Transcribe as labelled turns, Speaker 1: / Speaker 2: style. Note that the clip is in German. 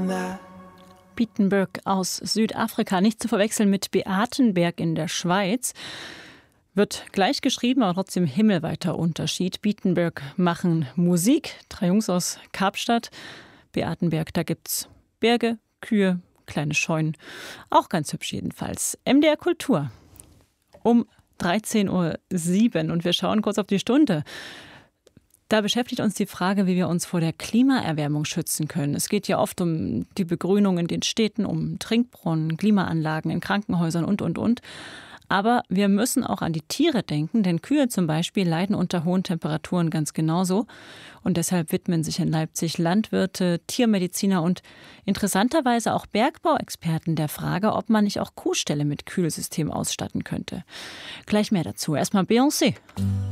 Speaker 1: Pietenburg aus Südafrika, nicht zu verwechseln mit Beatenberg in der Schweiz. Wird gleich geschrieben, aber trotzdem himmelweiter Unterschied. Pietenburg machen Musik, 3 Jungs aus Kapstadt. Beatenberg, da gibt's Berge, Kühe, kleine Scheunen. Auch ganz hübsch jedenfalls. MDR Kultur um 13.07 Uhr und wir schauen kurz auf die Stunde. Da beschäftigt uns die Frage, wie wir uns vor der Klimaerwärmung schützen können. Es geht ja oft um die Begrünung in den Städten, um Trinkbrunnen, Klimaanlagen in Krankenhäusern und. Aber wir müssen auch an die Tiere denken, denn Kühe zum Beispiel leiden unter hohen Temperaturen ganz genauso. Und deshalb widmen sich in Leipzig Landwirte, Tiermediziner und interessanterweise auch Bergbauexperten der Frage, ob man nicht auch Kuhställe mit Kühlsystem ausstatten könnte. Gleich mehr dazu. Erstmal Beyoncé.